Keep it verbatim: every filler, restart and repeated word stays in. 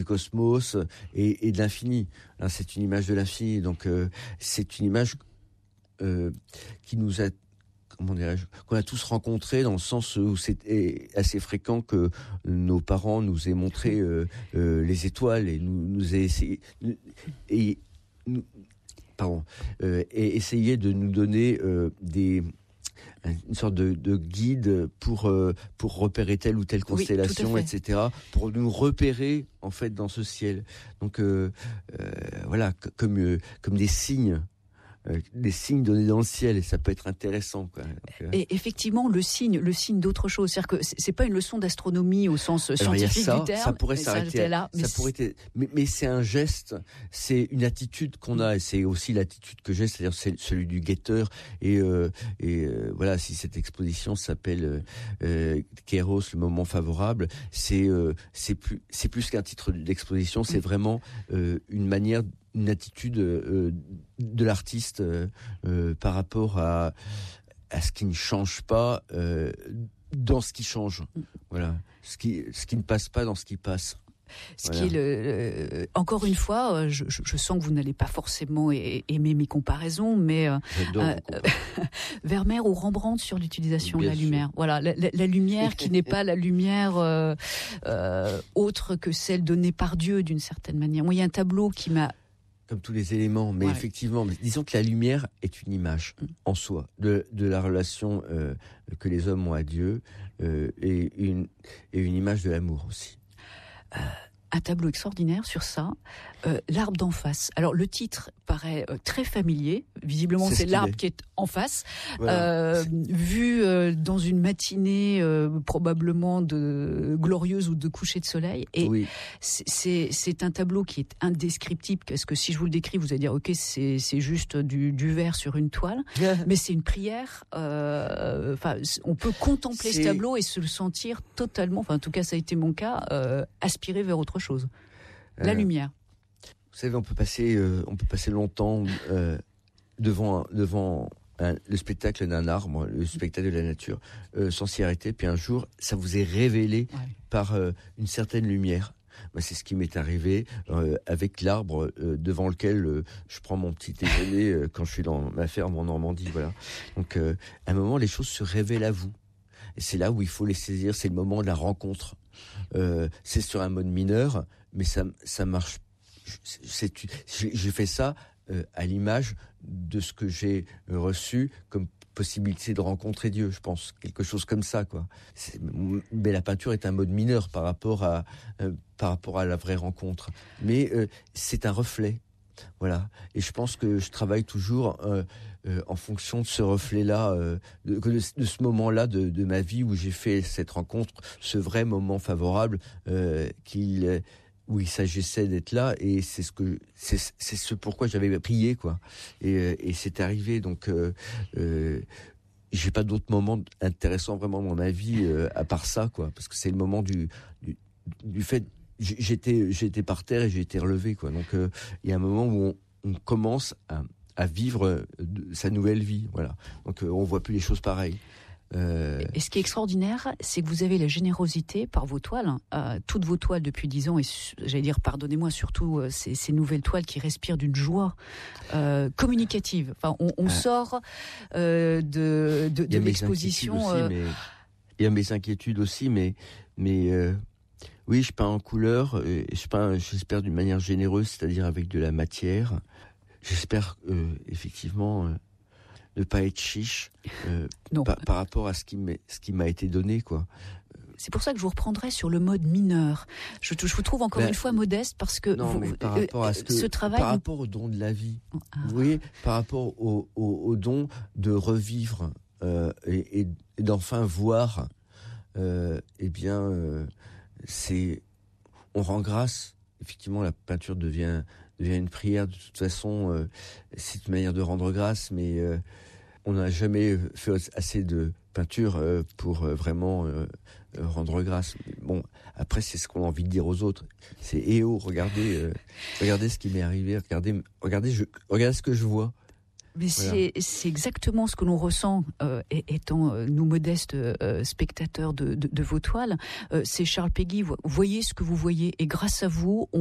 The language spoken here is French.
du cosmos et, et de l'infini. Hein, c'est une image de l'infini, donc euh, c'est une image euh, qui nous a, comment dirais-je, qu'on a tous rencontré dans le sens où c'est assez fréquent que nos parents nous aient montré euh, euh, les étoiles et nous, nous aient essayé et nous, pardon, euh, et essayer de nous donner euh, des une sorte de, de guide pour euh, pour repérer telle ou telle constellation, oui, et cetera, pour nous repérer en fait dans ce ciel. Donc euh, euh, voilà, c- comme euh, comme des signes. Euh, des signes donnés dans le ciel, et ça peut être intéressant, quoi. Donc, euh... Et effectivement, le signe, le signe d'autre chose, c'est-à-dire que c'est pas une leçon d'astronomie au sens Alors, scientifique ça, du terme. Ça pourrait s'arrêter là, mais, ça pourrait être, mais, mais c'est un geste, c'est une attitude qu'on a, et c'est aussi l'attitude que j'ai, c'est-à-dire c'est celui du guetteur. Et, euh, et euh, voilà, si cette exposition s'appelle euh, Kéros, le moment favorable, c'est euh, c'est plus c'est plus qu'un titre d'exposition, c'est vraiment euh, une manière, une attitude euh, de l'artiste euh, euh, par rapport à à ce qui ne change pas euh, dans ce qui change. Voilà, ce qui ce qui ne passe pas dans ce qui passe. Ce Voilà. qui est le, le encore une fois, je, je, je sens que vous n'allez pas forcément aimer mes comparaisons, mais euh, euh, Vermeer ou Rembrandt sur l'utilisation Bien de la sûr. lumière. Voilà, la, la, la lumière qui n'est pas la lumière euh, euh, autre que celle donnée par Dieu d'une certaine manière. Moi, il y a un tableau qui m'a comme tous les éléments, mais ouais. effectivement, mais disons que la lumière est une image mmh. en soi de de la relation euh, que les hommes ont à Dieu euh, et une et une image de l'amour aussi. Euh, un tableau extraordinaire sur ça, euh, l'arbre d'en face. Alors le titre paraît euh, très familier, visiblement c'est, c'est l'arbre est. qui est en face, voilà. euh, vu euh, dans une matinée euh, probablement de glorieuse ou de coucher de soleil, et oui. c'est, c'est, c'est un tableau qui est indescriptible, parce que si je vous le décris, vous allez dire ok, c'est, c'est juste du, du verre sur une toile, mais c'est une prière, euh, enfin, on peut contempler c'est... ce tableau et se le sentir totalement, enfin en tout cas ça a été mon cas, euh, aspiré vers autre chose. La euh, lumière. Vous savez, on peut passer, euh, on peut passer longtemps euh, devant, devant un, le spectacle d'un arbre, le spectacle de la nature, euh, sans s'y arrêter. Puis un jour, ça vous est révélé ouais. par euh, une certaine lumière. Moi, c'est ce qui m'est arrivé euh, avec l'arbre euh, devant lequel euh, je prends mon petit déjeuner euh, quand je suis dans ma ferme en Normandie. Voilà. Donc, euh, à un moment, les choses se révèlent à vous. Et c'est là où il faut les saisir. C'est le moment de la rencontre. Euh, c'est sur un mode mineur, mais ça, ça marche. C'est, c'est, j'ai fait ça euh, à l'image de ce que j'ai reçu comme possibilité de rencontrer Dieu, je pense, quelque chose comme ça, quoi. C'est, mais la peinture est un mode mineur par rapport à euh, par rapport à la vraie rencontre. Mais euh, c'est un reflet. Voilà. Et je pense que je travaille toujours euh, euh, en fonction de ce reflet-là, euh, de, de, de ce moment-là de, de ma vie où j'ai fait cette rencontre, ce vrai moment favorable euh, qu'il, où il s'agissait d'être là. Et c'est ce que c'est, c'est ce pourquoi j'avais prié, quoi. Et, et c'est arrivé. Donc, euh, euh, j'ai pas d'autres moments intéressants vraiment dans ma vie euh, à part ça, quoi. Parce que c'est le moment du du, du fait. J'étais, j'étais par terre et j'ai été relevé, quoi. Donc, euh, il y a un moment où on, on commence à, à vivre de, sa nouvelle vie, voilà. Donc, euh, on voit plus les choses pareilles. Euh... Et ce qui est extraordinaire, c'est que vous avez la générosité par vos toiles, euh, toutes vos toiles depuis dix ans, et j'allais dire, pardonnez-moi, surtout euh, ces, ces nouvelles toiles qui respirent d'une joie euh, communicative. Enfin, on, on ah. sort euh, de, de, de l'exposition. Aussi, euh... mais... Il y a mes inquiétudes aussi, mais mais euh... oui, je peins en couleur, et je peins, j'espère, d'une manière généreuse, c'est-à-dire avec de la matière. J'espère euh, effectivement euh, ne pas être chiche euh, par, par rapport à ce qui m'est, ce qui m'a été donné, quoi. C'est pour ça que je vous reprendrai sur le mode mineur. Je, je vous trouve encore ben, une fois modeste parce que non, vous, mais par euh, rapport à ce, que, ce travail, par rapport au don de la vie, ah. vous voyez, par rapport au, au, au don de revivre euh, et, et, et d'enfin voir, euh, eh bien. Euh, c'est, on rend grâce. Effectivement, la peinture devient devient une prière. De toute façon, euh, c'est une manière de rendre grâce, mais euh, on n'a jamais fait assez de peinture euh, pour euh, vraiment euh, rendre grâce. Bon, après, c'est ce qu'on a envie de dire aux autres. C'est eh oh, regardez, euh, regardez ce qui m'est arrivé, regardez, regardez, je, regardez ce que je vois. Mais voilà. c'est, c'est exactement ce que l'on ressent, euh, étant euh, nous modestes euh, spectateurs de, de, de vos toiles. Euh, c'est Charles Péguy, vous voyez ce que vous voyez, et grâce à vous, on